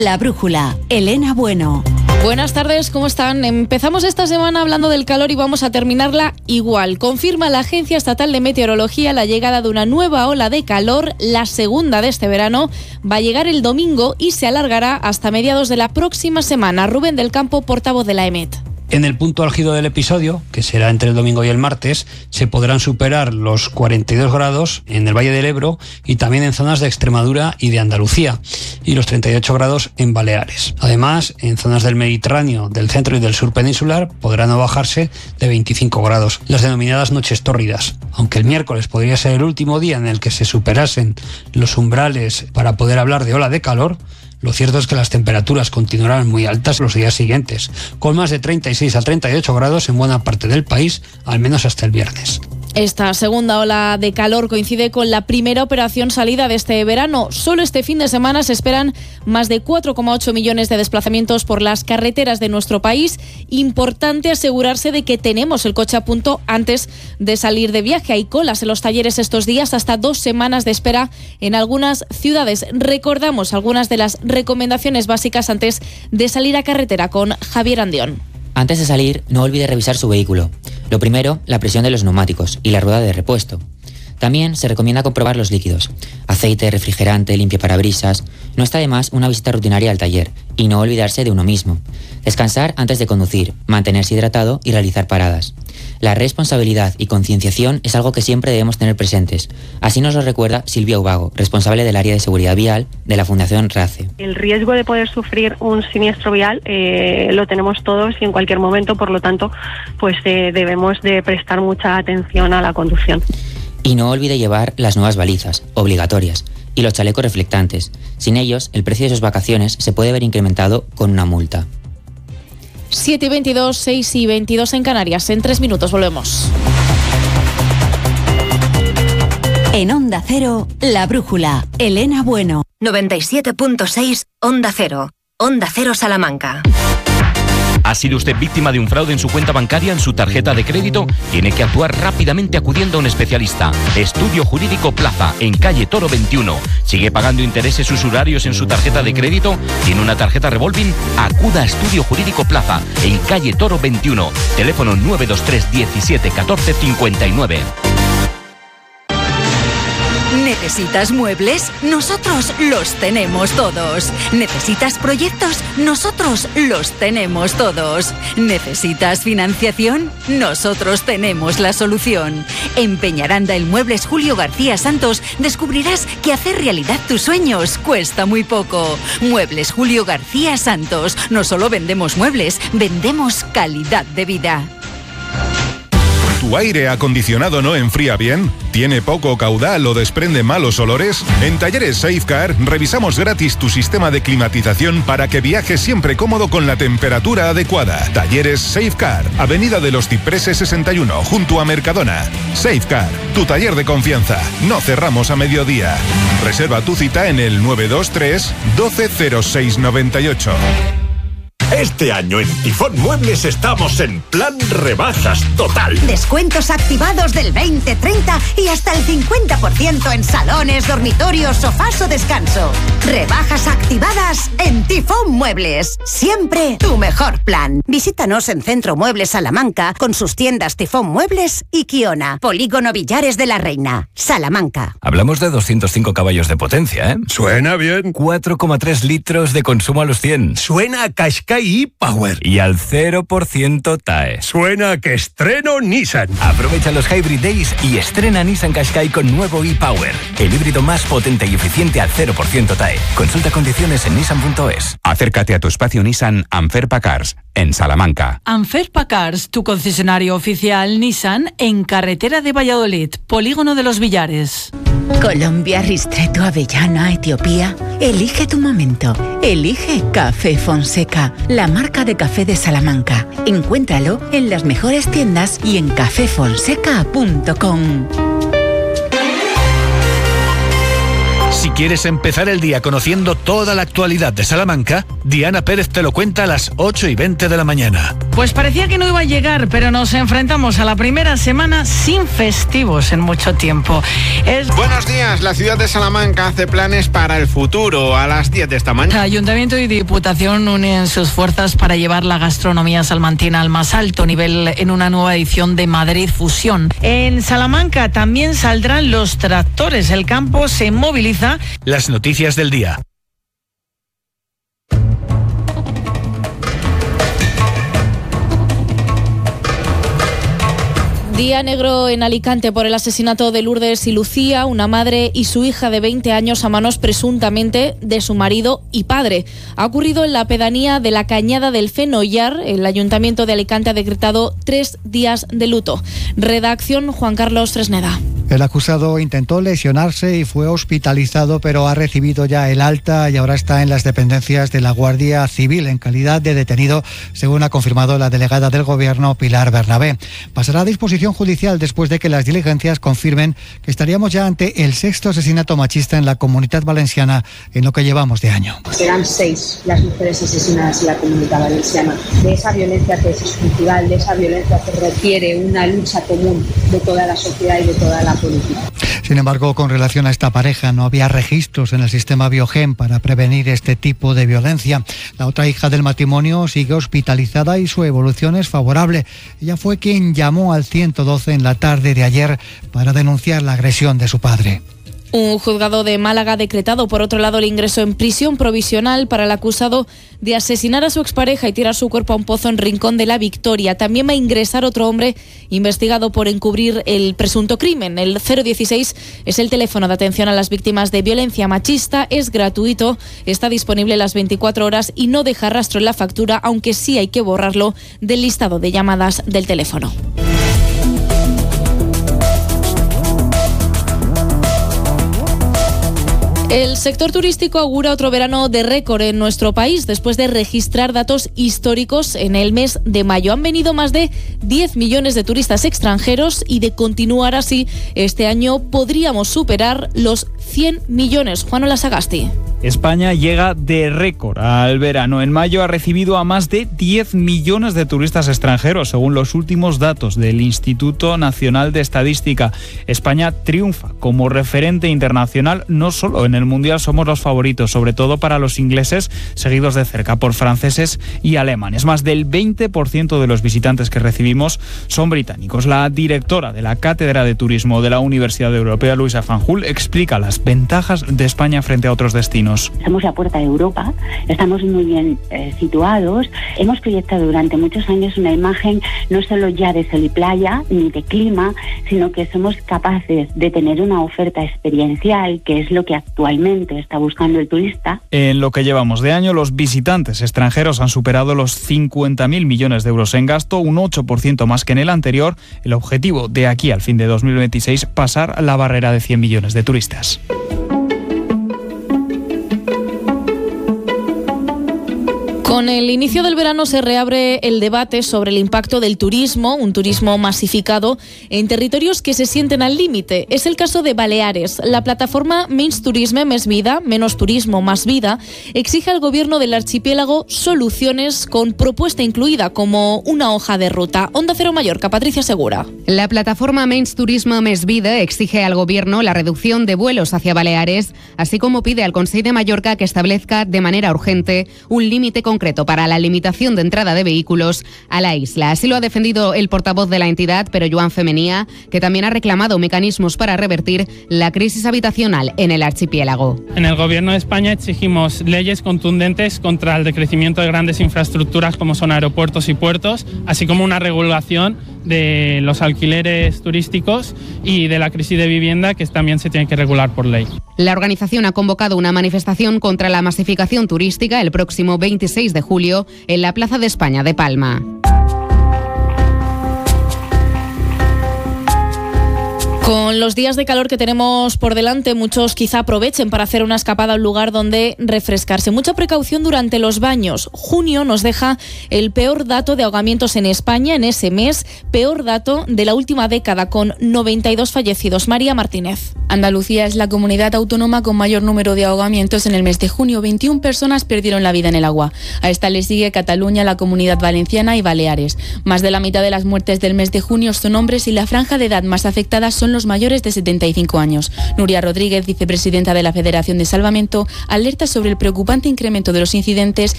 La Brújula, Elena Bueno. Buenas tardes, ¿cómo están? Empezamos esta semana hablando del calor y vamos a terminarla igual. Confirma la Agencia Estatal de Meteorología la llegada de una nueva ola de calor, la segunda de este verano. Va a llegar el domingo y se alargará hasta mediados de la próxima semana. Rubén del Campo, portavoz de la EMET. En el punto álgido del episodio, que será entre el domingo y el martes, se podrán superar los 42 grados en el Valle del Ebro y también en zonas de Extremadura y de Andalucía, y los 38 grados en Baleares. Además, en zonas del Mediterráneo, del centro y del sur peninsular podrán no bajarse de 25 grados, las denominadas noches tórridas. Aunque el miércoles podría ser el último día en el que se superasen los umbrales para poder hablar de ola de calor, lo cierto es que las temperaturas continuarán muy altas los días siguientes, con más de 36 a 38 grados en buena parte del país, al menos hasta el viernes. Esta segunda ola de calor coincide con la primera operación salida de este verano. Solo este fin de semana se esperan más de 4,8 millones de desplazamientos por las carreteras de nuestro país. Importante asegurarse de que tenemos el coche a punto antes de salir de viaje. Hay colas en los talleres estos días, hasta 2 semanas de espera en algunas ciudades. Recordamos algunas de las recomendaciones básicas antes de salir a carretera con Javier Andión. Antes de salir, no olvide revisar su vehículo. Lo primero, la presión de los neumáticos y la rueda de repuesto. También se recomienda comprobar los líquidos: aceite, refrigerante, limpiaparabrisas. No está de más una visita rutinaria al taller y no olvidarse de uno mismo. Descansar antes de conducir, mantenerse hidratado y realizar paradas. La responsabilidad y concienciación es algo que siempre debemos tener presentes. Así nos lo recuerda Silvia Ubago, responsable del área de seguridad vial de la Fundación RACE. El riesgo de poder sufrir un siniestro vial lo tenemos todos y en cualquier momento, por lo tanto, pues debemos de prestar mucha atención a la conducción. Y no olvide llevar las nuevas balizas, obligatorias, y los chalecos reflectantes. Sin ellos, el precio de sus vacaciones se puede ver incrementado con una multa. 7:22, 6:22 en Canarias. En 3 minutos volvemos. En Onda Cero, La Brújula, Elena Bueno. 97.6 Onda Cero. Onda Cero Salamanca. ¿Ha sido usted víctima de un fraude en su cuenta bancaria, en su tarjeta de crédito? Tiene que actuar rápidamente acudiendo a un especialista. Estudio Jurídico Plaza, en calle Toro 21. ¿Sigue pagando intereses usurarios en su tarjeta de crédito? ¿Tiene una tarjeta revolving? Acuda a Estudio Jurídico Plaza, en calle Toro 21. Teléfono 923 17 14 59. ¿Necesitas muebles? Nosotros los tenemos todos. ¿Necesitas proyectos? Nosotros los tenemos todos. ¿Necesitas financiación? Nosotros tenemos la solución. En Peñaranda El Muebles Julio García Santos descubrirás que hacer realidad tus sueños cuesta muy poco. Muebles Julio García Santos. No solo vendemos muebles, vendemos calidad de vida. ¿Tu aire acondicionado no enfría bien? ¿Tiene poco caudal o desprende malos olores? En Talleres Safecar revisamos gratis tu sistema de climatización para que viajes siempre cómodo con la temperatura adecuada. Talleres Safecar, Avenida de los Cipreses 61, junto a Mercadona. Safecar, tu taller de confianza. No cerramos a mediodía. Reserva tu cita en el 923 120698. Este año en Tifón Muebles estamos en plan rebajas total. Descuentos activados del 20, 30 y hasta el 50% en salones, dormitorios, sofás o descanso. Rebajas activadas en Tifón Muebles. Siempre tu mejor plan. Visítanos en Centro Muebles Salamanca con sus tiendas Tifón Muebles y Kiona. Polígono Villares de la Reina, Salamanca. Hablamos de 205 caballos de potencia, ¿eh? Suena bien. 4,3 litros de consumo a los 100. Suena a Qashqai e-Power. Y al 0% TAE. Suena que estreno Nissan. Aprovecha los Hybrid Days y estrena Nissan Qashqai con nuevo e-Power. El híbrido más potente y eficiente al 0% TAE. Consulta condiciones en nissan.es. Acércate a tu espacio Nissan Anferpa Cars, en Salamanca. Anferpa Cars, tu concesionario oficial Nissan en carretera de Valladolid, Polígono de los Villares. Colombia, Ristretto, Avellana, Etiopía. Elige tu momento. Elige Café Fonseca, la marca de café de Salamanca. Encuéntralo en las mejores tiendas y en cafefonseca.com. Si quieres empezar el día conociendo toda la actualidad de Salamanca, Diana Pérez te lo cuenta a las 8:20 de la mañana. Pues parecía que no iba a llegar, pero nos enfrentamos a la primera semana sin festivos en mucho tiempo. Buenos días, la ciudad de Salamanca hace planes para el futuro. A las 10 de esta mañana, Ayuntamiento y Diputación unen sus fuerzas para llevar la gastronomía salmantina al más alto nivel en una nueva edición de Madrid Fusión. En Salamanca también saldrán los tractores. El campo se moviliza. Las noticias del día. Día negro en Alicante por el asesinato de Lourdes y Lucía, una madre y su hija de 20 años a manos presuntamente de su marido y padre. Ha ocurrido en la pedanía de la Cañada del Fenollar. El Ayuntamiento de Alicante ha decretado 3 días de luto. Redacción Juan Carlos Fresneda. El acusado intentó lesionarse y fue hospitalizado, pero ha recibido ya el alta y ahora está en las dependencias de la Guardia Civil en calidad de detenido, según ha confirmado la delegada del Gobierno, Pilar Bernabé. Pasará a disposición judicial después de que las diligencias confirmen que estaríamos ya ante el 6º asesinato machista en la Comunidad Valenciana en lo que llevamos de año. Serán 6 las mujeres asesinadas en la Comunidad Valenciana. De esa violencia que es estructural, de esa violencia que requiere una lucha común de toda la sociedad y de toda la política. Sin embargo, con relación a esta pareja, no había registros en el sistema Biogen para prevenir este tipo de violencia. La otra hija del matrimonio sigue hospitalizada y su evolución es favorable. Ella fue quien llamó al 112 en la tarde de ayer para denunciar la agresión de su padre. Un juzgado de Málaga ha decretado, por otro lado, el ingreso en prisión provisional para el acusado de asesinar a su expareja y tirar su cuerpo a un pozo en Rincón de la Victoria. También va a ingresar otro hombre investigado por encubrir el presunto crimen. El 016 es el teléfono de atención a las víctimas de violencia machista. Es gratuito, está disponible las 24 horas y no deja rastro en la factura, aunque sí hay que borrarlo del listado de llamadas del teléfono. El sector turístico augura otro verano de récord en nuestro país después de registrar datos históricos en el mes de mayo. Han venido más de 10 millones de turistas extranjeros y de continuar así, este año podríamos superar los 100 millones. Juan Olasagasti. España llega de récord al verano. En mayo ha recibido a más de 10 millones de turistas extranjeros, según los últimos datos del Instituto Nacional de Estadística. España triunfa como referente internacional, no solo en el Mundial somos los favoritos, sobre todo para los ingleses, seguidos de cerca por franceses y alemanes. Más del 20% de los visitantes que recibimos son británicos. La directora de la Cátedra de Turismo de la Universidad Europea, Luisa Fanjul, explica las ventajas de España frente a otros destinos. Somos la puerta de Europa, estamos muy bien situados. Hemos proyectado durante muchos años una imagen no solo ya de sol y playa, ni de clima, sino que somos capaces de tener una oferta experiencial, que es lo que actualmente está buscando el turista. En lo que llevamos de año, los visitantes extranjeros han superado los 50.000 millones de euros en gasto, un 8% más que en el anterior. El objetivo de aquí al fin de 2026, pasar la barrera de 100 millones de turistas. Con el inicio del verano se reabre el debate sobre el impacto del turismo, un turismo masificado en territorios que se sienten al límite. Es el caso de Baleares. La plataforma Menys Turisme, Més Vida, menos turismo, más vida, exige al gobierno del archipiélago soluciones con propuesta incluida como una hoja de ruta. Onda Cero Mallorca, Patricia Segura. La plataforma Menys Turisme, Més Vida exige al gobierno la reducción de vuelos hacia Baleares, así como pide al Consell de Mallorca que establezca de manera urgente un límite concreto para la limitación de entrada de vehículos a la isla. Así lo ha defendido el portavoz de la entidad, pero Joan Femenía, que también ha reclamado mecanismos para revertir la crisis habitacional en el archipiélago. En el Gobierno de España exigimos leyes contundentes contra el decrecimiento de grandes infraestructuras como son aeropuertos y puertos, así como una regulación de los alquileres turísticos y de la crisis de vivienda, que también se tiene que regular por ley. La organización ha convocado una manifestación contra la masificación turística el próximo 26 de julio en la Plaza de España de Palma. Con los días de calor que tenemos por delante, muchos quizá aprovechen para hacer una escapada a un lugar donde refrescarse. Mucha precaución durante los baños. Junio nos deja el peor dato de ahogamientos en España en ese mes, peor dato de la última década, con 92 fallecidos. María Martínez. Andalucía es la comunidad autónoma con mayor número de ahogamientos en el mes de junio. 21 personas perdieron la vida en el agua. A esta le sigue Cataluña, la Comunidad Valenciana y Baleares. Más de la mitad de las muertes del mes de junio son hombres y la franja de edad más afectada son los mayores de 75 años. Nuria Rodríguez, vicepresidenta de la Federación de Salvamento, alerta sobre el preocupante incremento de los incidentes